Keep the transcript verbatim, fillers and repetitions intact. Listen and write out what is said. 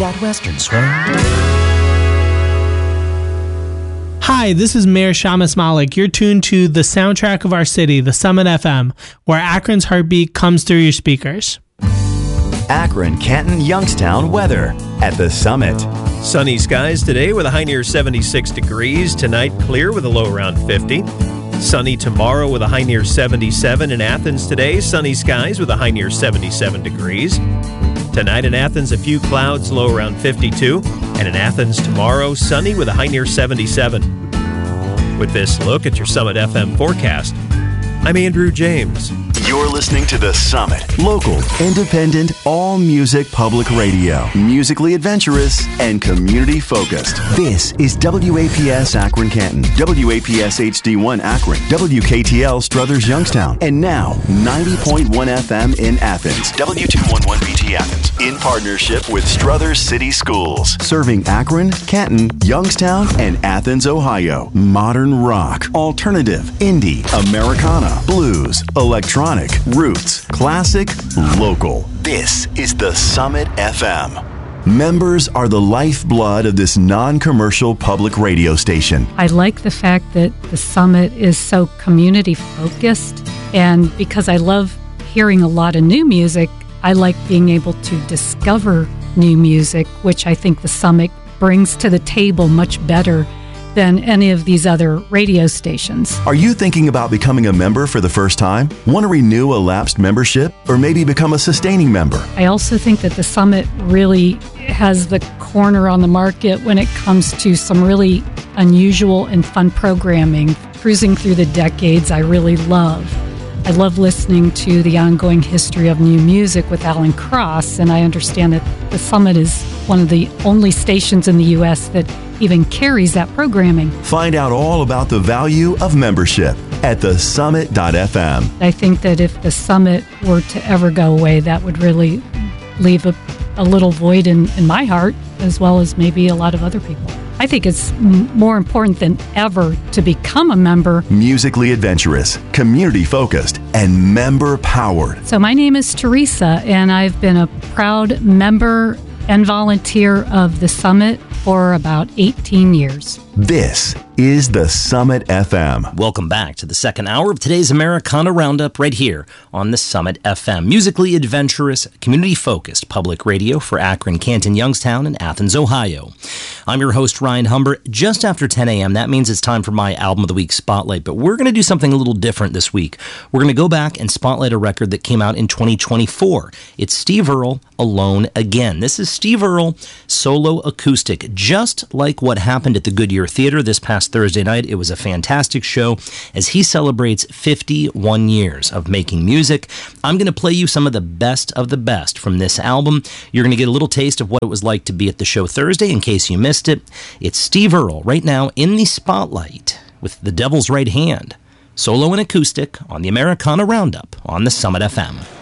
got Western swing. Hi, this is Mayor Shamus Malik. You're tuned to the soundtrack of our city, the Summit F M, where Akron's heartbeat comes through your speakers. Akron, Canton, Youngstown weather at the Summit. Sunny skies today with a high near seventy-six degrees. Tonight, clear with a low around fifty. Sunny tomorrow with a high near seventy-seven. In Athens today, sunny skies with a high near seventy-seven degrees. Tonight in Athens, a few clouds, low around fifty-two. And in Athens tomorrow, sunny with a high near seventy-seven. With this look at your Summit F M forecast, I'm Andrew James. You're listening to The Summit. Local, independent, all-music public radio. Musically adventurous and community-focused. This is W A P S Akron Canton, W A P S H D one Akron, W K T L Struthers Youngstown, and now ninety point one F M in Athens, W two eleven B T Athens, in partnership with Struthers City Schools, serving Akron, Canton, Youngstown, and Athens, Ohio. Modern rock, alternative, indie, Americana, blues, electronic, roots, classic, local. This is the Summit F M. Members are the lifeblood of this non-commercial public radio station. I like the fact that the Summit is so community-focused, and because I love hearing a lot of new music, I like being able to discover new music, which I think the Summit brings to the table much better than any of these other radio stations. Are you thinking about becoming a member for the first time? Want to renew a lapsed membership or maybe become a sustaining member? I also think that the Summit really has the corner on the market when it comes to some really unusual and fun programming. Cruising through the decades, I really love. I love listening to the ongoing history of new music with Alan Cross, and I understand that the Summit is one of the only stations in the U S that even carries that programming. Find out all about the value of membership at the summit dot f m. I think that if the Summit were to ever go away, that would really leave a, a little void in, in my heart, as well as maybe a lot of other people. I think it's m- more important than ever to become a member. Musically adventurous, community-focused, and member-powered. So my name is Teresa, and I've been a proud member and volunteer of the Summit for about eighteen years. This is the Summit F M. Welcome back to the second hour of today's Americana Roundup right here on the Summit F M. Musically adventurous, community-focused public radio for Akron, Canton, Youngstown, and Athens, Ohio. I'm your host, Ryan Humber. Just after ten a.m., that means it's time for my Album of the Week Spotlight, but we're going to do something a little different this week. We're going to go back and spotlight a record that came out in twenty twenty-four. It's Steve Earle, Alone Again. This is Steve Earle, solo acoustic, just like what happened at the Goodyear Theater this past Thursday night. It was a fantastic show as he celebrates fifty-one years of making music. I'm going to play you some of the best of the best from this album. You're going to get a little taste of what it was like to be at the show Thursday in case you missed it. It's Steve Earle right now in the spotlight with The Devil's Right Hand, solo and acoustic on the Americana Roundup on the Summit F M.